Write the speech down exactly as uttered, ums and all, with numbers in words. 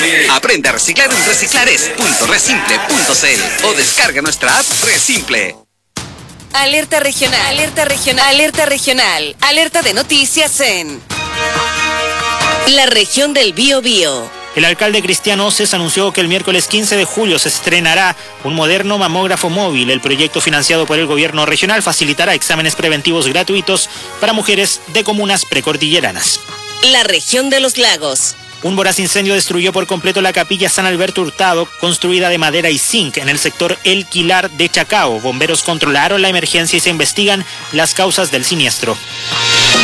Aprende a reciclar en reciclares punto resimple punto c l o descarga nuestra app Resimple. Alerta regional, alerta regional, alerta regional, alerta de noticias en la región del Biobío. El alcalde Cristiano Oces anunció que el miércoles quince de julio se estrenará un moderno mamógrafo móvil. El proyecto, financiado por el gobierno regional, facilitará exámenes preventivos gratuitos para mujeres de comunas precordilleranas. La región de los lagos. Un voraz incendio destruyó por completo la capilla San Alberto Hurtado, construida de madera y zinc en el sector El Quilar de Chacao. Bomberos controlaron la emergencia y se investigan las causas del siniestro.